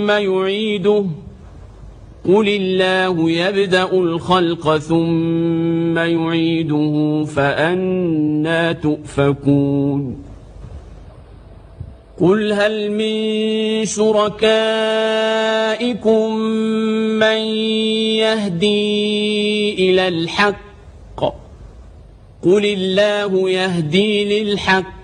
يعيده قل الله يبدأ الخلق ثم يعيده فأنى تؤفكون قل هل من شركائكم من يهدي إلى الحق قل الله يهدي للحق